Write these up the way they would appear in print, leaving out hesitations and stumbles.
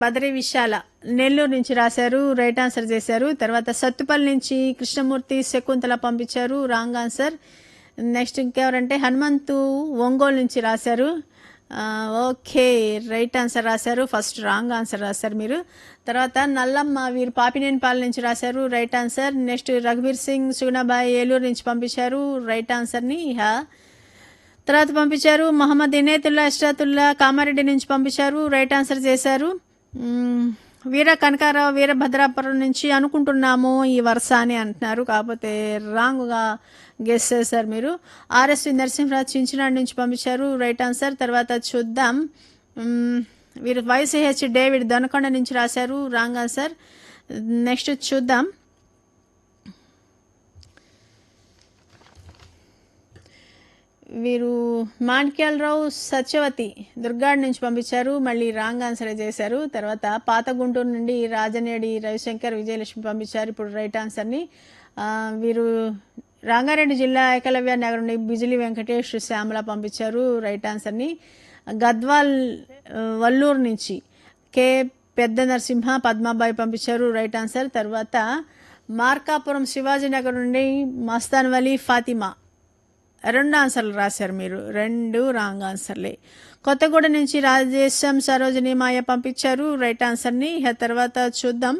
బదరి విశాల నెల్లూరు నుంచి రాశారు, right answer చేశారు. తర్వాత సత్తుపల్లి నుంచి కృష్ణమూర్తి శకుంతల పంపించారు, wrong answer. Next ఇంకెవరంటే Hanumanthu Ongole నుంచి రాశారు. ఓకే, రైట్ ఆన్సర్ రాశారు. ఫస్ట్ రాంగ్ ఆన్సర్ రాశారు మీరు. తర్వాత నల్లమ్మ వీరు పాపినేనిపాల నుంచి రాశారు, right answer. Next రఘువీర్ Singh Suguna Bai Eluru నుంచి పంపించారు రైట్ ఆన్సర్ని. తర్వాత పంపించారు మహమ్మద్ ఇనేతుల్లా ఇష్రాతుల్లా కామారెడ్డి నుంచి పంపించారు, రైట్ ఆన్సర్ చేశారు. వీర కనకారావు వీరభద్రాపురం నుంచి అనుకుంటున్నాము ఈ వరుస అని అంటున్నారు, కాకపోతే రాంగ్గా గెస్ చేశారు మీరు. ఆర్ఎస్వి నరసింహరాజు చించినాడు నుంచి పంపించారు, రైట్ ఆన్సర్. తర్వాత చూద్దాం, వీరు వైసీహెచ్ డేవిడ్ దొనకొండ నుంచి రాశారు, రాంగ్ ఆన్సర్. నెక్స్ట్ చూద్దాం, వీరు మాణిక్యాలరావు సత్యవతి దుర్గాడ్ నుంచి పంపించారు, మళ్ళీ రాంగ్ ఆన్సర్ చేశారు. తర్వాత పాత గుంటూరు నుండి రాజనేడి రవిశంకర్ విజయలక్ష్మి పంపించారు, ఇప్పుడు రైట్ ఆన్సర్ని. వీరు రంగారెడ్డి జిల్లా ఏకలవ్య నగర్ నుండి బిజిలి వెంకటేష్ శ్యామల పంపించారు, రైట్ ఆన్సర్ని. గద్వాల్ వల్లూరు నుంచి కే పెద్ద నరసింహ పద్మాబాయి పంపించారు, రైట్ ఆన్సర్. తర్వాత మార్కాపురం శివాజీనగర్ నుండి మస్తాన్ వలీ ఫాతిమా, రెండు ఆన్సర్లు రాశారు మీరు, రెండు రాంగ్ ఆన్సర్లే. కొత్తగూడ నుంచి రాజేశం సరోజిని మాయ పంపించారు, రైట్ ఆన్సర్ని. తర్వాత చూద్దాం,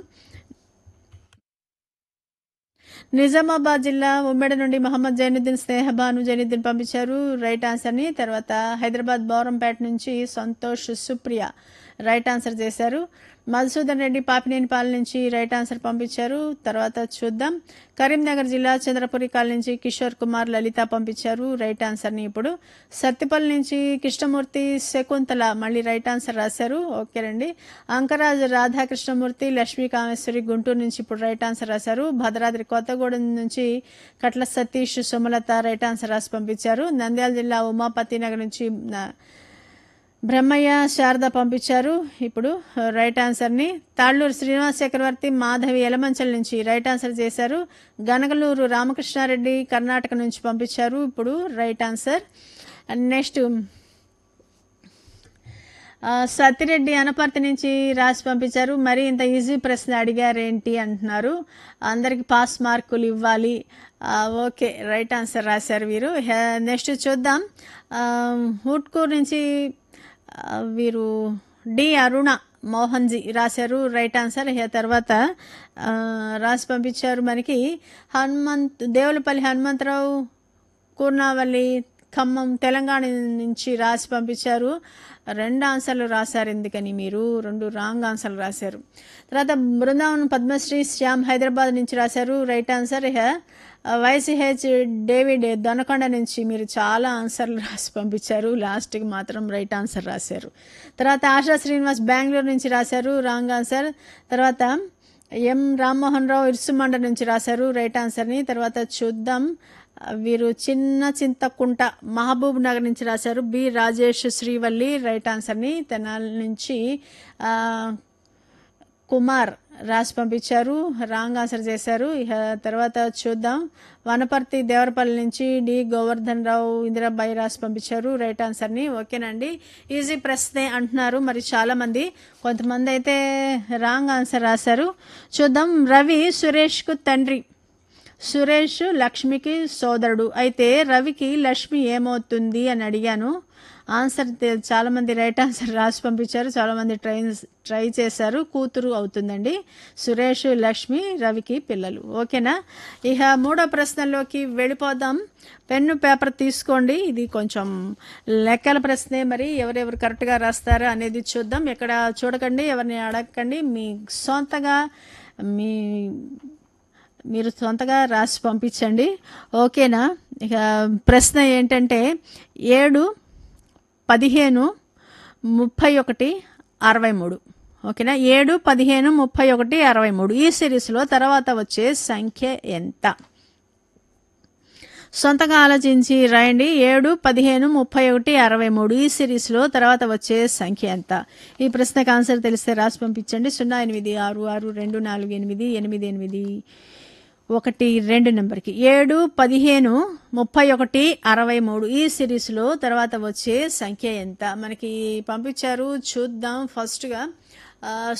నిజామాబాద్ జిల్లా ఉమ్మడి నుండి మహమ్మద్ జైనుద్దీన్ స్నేహబాను జైనుద్దీన్ పంపించారు, రైట్ ఆన్సర్ని. తర్వాత హైదరాబాద్ బౌరంపేట నుంచి సంతోష్ సుప్రియ రైట్ ఆన్సర్ చేశారు. మధుసూదన్ రెడ్డి పాపినేనిపాల నుంచి రైట్ ఆన్సర్ పంపించారు. తర్వాత చూద్దాం, కరీంనగర్ జిల్లా చంద్రపురి కాలనీ నుంచి కిషోర్ కుమార్ లలిత పంపించారు, రైట్ ఆన్సర్ని. ఇప్పుడు సత్తిపల్లి నుంచి కృష్ణమూర్తి శకుంతల మళ్ళీ రైట్ ఆన్సర్ రాశారు, ఓకేనండి. అంకరాజ్ రాధాకృష్ణమూర్తి లక్ష్మీ కామేశ్వరి గుంటూరు నుంచి ఇప్పుడు రైట్ ఆన్సర్ రాశారు. భద్రాద్రి కొత్తగూడెం నుంచి కట్ల సతీష్ సుమలత రైట్ ఆన్సర్ రాసి పంపించారు. నంద్యాల జిల్లా ఉమాపతి నగర్ నుంచి బ్రహ్మయ్య శారద పంపించారు, ఇప్పుడు రైట్ ఆన్సర్ని. తాళ్ళూరు శ్రీనివాస్ చక్రవర్తి మాధవి ఎలమంచల్ నుంచి రైట్ ఆన్సర్ చేశారు. గనగలూరు రామకృష్ణారెడ్డి కర్ణాటక నుంచి పంపించారు, ఇప్పుడు right answer. Next Sattireddy Anaparthi నుంచి రాసి పంపించారు, మరి ఇంత ఈజీ ప్రశ్న అడిగారేంటి అంటున్నారు, అందరికి పాస్ మార్కులు ఇవ్వాలి. ఓకే, రైట్ ఆన్సర్ రాశారు వీరు. నెక్స్ట్ చూద్దాం, హుట్కూర్ నుంచి వీరు డి అరుణ మోహన్జీ రాశారు, రైట్ ఆన్సర్. తర్వాత రాసి పంపించారు మనకి దేవులపల్లి హనుమంతరావు కూర్నావల్లి ఖమ్మం తెలంగాణ నుంచి రాసి పంపించారు, రెండు ఆన్సర్లు రాశారు, ఎందుకని మీరు రెండు రాంగ్ ఆన్సర్లు రాశారు. తర్వాత బృందావనం పద్మశ్రీ శ్యామ్ హైదరాబాద్ నుంచి రాశారు, right answer. YCH David Donakonda నుంచి మీరు చాలా ఆన్సర్లు రాసి పంపించారు, లాస్ట్కి మాత్రం రైట్ ఆన్సర్ రాశారు. తర్వాత ఆశా శ్రీనివాస్ బెంగళూరు నుంచి రాశారు, రాంగ్ ఆన్సర్. తర్వాత ఎం రామ్మోహన్ రావు ఇర్సుమండ నుంచి రాశారు, రైట్ ఆన్సర్ని. తర్వాత చూద్దాం, వీరు చిన్న చింతకుంట మహబూబ్ నగర్ నుంచి రాశారు, బి రాజేష్ శ్రీవల్లి రైట్ ఆన్సర్ని. తెనాలి నుంచి కుమార్ రాసి పంపించారు, రాంగ్ ఆన్సర్ చేశారు. తర్వాత చూద్దాం, వనపర్తి దేవరపల్లి నుంచి డి గోవర్ధన్ రావు ఇందిరాబాయి రాసి పంపించారు, రైట్ ఆన్సర్ని. ఓకేనండి, ఈజీ ప్రశ్నే అంటున్నారు మరి చాలామంది, కొంతమంది అయితే రాంగ్ ఆన్సర్ రాశారు. చూద్దాం, రవి సురేష్కు తండ్రి, సురేష్ లక్ష్మికి సోదరుడు, అయితే రవికి లక్ష్మి ఏమవుతుంది అని అడిగాను. ఆన్సర్ చాలామంది రైట్ ఆన్సర్ రాసి పంపించారు, చాలామంది ట్రై చేశారు, కూతురు అవుతుందండి. సురేష్ లక్ష్మి రవికి పిల్లలు, ఓకేనా. ఇక మూడో ప్రశ్నలోకి వెళ్ళిపోదాం. పెన్ను పేపర్ తీసుకోండి, ఇది కొంచెం లెక్కల ప్రశ్నే, మరి ఎవరెవరు కరెక్ట్గా రాస్తారా అనేది చూద్దాం. ఎక్కడ చూడకండి, ఎవరిని అడగకండి, మీ సొంతగా మీరు సొంతగా రాసి పంపించండి, ఓకేనా. ఇక ప్రశ్న ఏంటంటే 7, 15, 31, 63, ఓకేనా. 7, 15, 31, 63 ఈ సిరీస్లో తర్వాత వచ్చే సంఖ్య ఎంత? సొంతంగా ఆలోచించి రాయండి. 7, 15, 31, 63 ఈ సిరీస్లో తర్వాత వచ్చే సంఖ్య ఎంత? ఈ ప్రశ్నకు ఆన్సర్ తెలిస్తే రాసి పంపించండి. 0866288812 నెంబర్కి 7, 15, 31, 63 ఈ సిరీస్లో తర్వాత వచ్చే సంఖ్య ఎంత మనకి పంపించారు. చూద్దాం. ఫస్ట్గా ఆ,